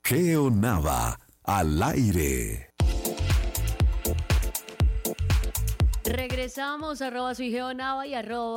Geo Nava, al aire. Regresamos, @soy Geonava y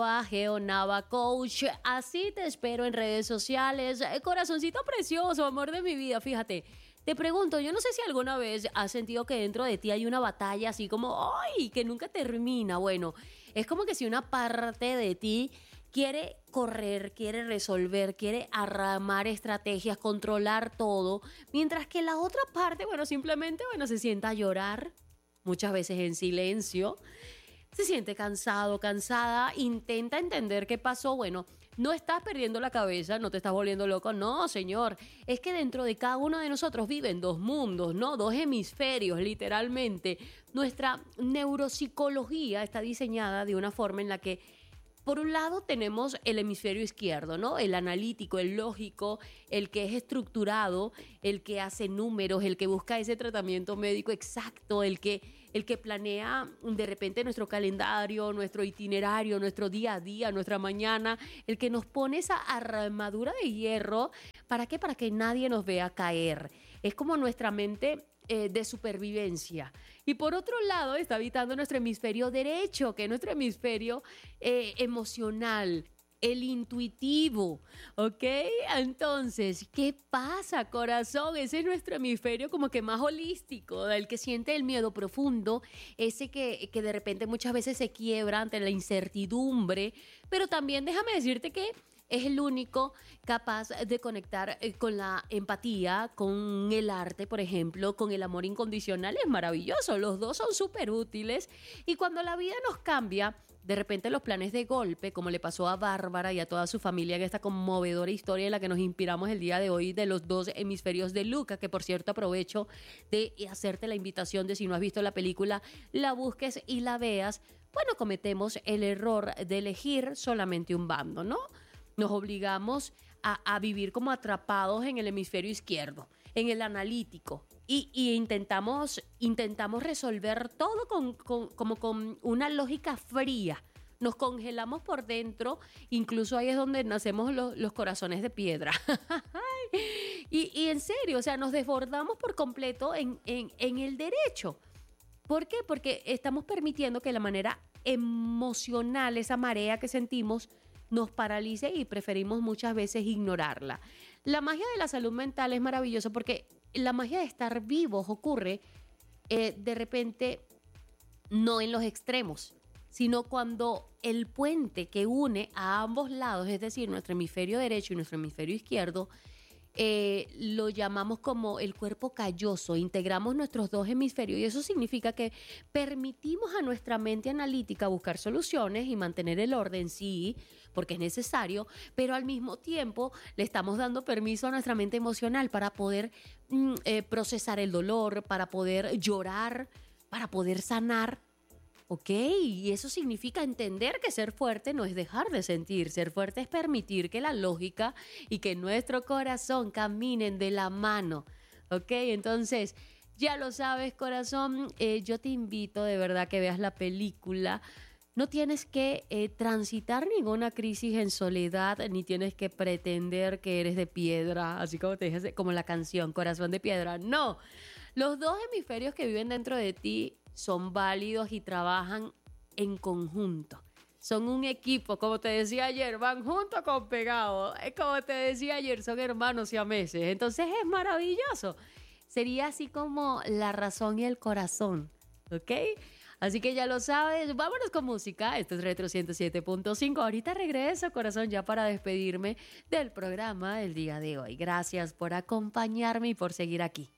@Geonava Coach. Así te espero en redes sociales. Corazoncito precioso, amor de mi vida, fíjate. Te pregunto, yo no sé si alguna vez has sentido que dentro de ti hay una batalla así como, ¡ay!, que nunca termina. Bueno, es como que si una parte de ti quiere correr, quiere resolver, quiere armar estrategias, controlar todo, mientras que la otra parte, simplemente, se sienta a llorar, muchas veces en silencio. Se siente cansado, cansada, intenta entender qué pasó. Bueno, no estás perdiendo la cabeza, no te estás volviendo loco, no, señor. Es que dentro de cada uno de nosotros viven dos mundos, ¿no? Dos hemisferios, literalmente. Nuestra neuropsicología está diseñada de una forma en la que, por un lado, tenemos el hemisferio izquierdo, ¿no? El analítico, el lógico, el que es estructurado, el que hace números, el que busca ese tratamiento médico exacto, el que planea de repente nuestro calendario, nuestro itinerario, nuestro día a día, nuestra mañana, el que nos pone esa armadura de hierro. ¿Para qué? Para que nadie nos vea caer. Es como nuestra mente de supervivencia. Y por otro lado está habitando nuestro hemisferio derecho, que es nuestro hemisferio emocional, el intuitivo, ¿ok? Entonces, ¿qué pasa, corazón? Ese es nuestro hemisferio como que más holístico, el que siente el miedo profundo, ese que de repente muchas veces se quiebra ante la incertidumbre, pero también déjame decirte que es el único capaz de conectar con la empatía, con el arte, por ejemplo, con el amor incondicional. Es maravilloso, los dos son súper útiles. Y cuando la vida nos cambia, de repente los planes de golpe, como le pasó a Bárbara y a toda su familia en esta conmovedora historia en la que nos inspiramos el día de hoy, de los dos hemisferios de Luca, que por cierto aprovecho de hacerte la invitación de, si no has visto la película, la busques y la veas. Bueno, cometemos el error de elegir solamente un bando, ¿no? Nos obligamos a vivir como atrapados en el hemisferio izquierdo, en el analítico, y intentamos resolver todo como con una lógica fría. Nos congelamos por dentro, incluso ahí es donde nacemos los corazones de piedra. y en serio, o sea, nos desbordamos por completo en el derecho. ¿Por qué? Porque estamos permitiendo que la manera emocional, esa marea que sentimos, nos paralice y preferimos muchas veces ignorarla. La magia de la salud mental es maravillosa porque la magia de estar vivos ocurre de repente no en los extremos, sino cuando el puente que une a ambos lados, es decir, nuestro hemisferio derecho y nuestro hemisferio izquierdo, lo llamamos como el cuerpo calloso. Integramos nuestros dos hemisferios y eso significa que permitimos a nuestra mente analítica buscar soluciones y mantener el orden, sí, porque es necesario, pero al mismo tiempo le estamos dando permiso a nuestra mente emocional para poder procesar el dolor, para poder llorar, para poder sanar. Ok, y eso significa entender que ser fuerte no es dejar de sentir. Ser fuerte es permitir que la lógica y que nuestro corazón caminen de la mano. Ok, entonces, ya lo sabes, corazón, yo te invito de verdad que veas la película. No tienes que transitar ninguna crisis en soledad, ni tienes que pretender que eres de piedra, así como te dije, como la canción Corazón de Piedra. No, los dos hemisferios que viven dentro de ti son válidos y trabajan en conjunto. Son un equipo, como te decía ayer, van juntos con pegado. Como te decía ayer, son hermanos siameses. Entonces es maravilloso. Sería así como la razón y el corazón, ¿ok? Así que ya lo sabes, vámonos con música. Esto es Retro 107.5. Ahorita regreso, corazón, ya para despedirme del programa del día de hoy. Gracias por acompañarme y por seguir aquí.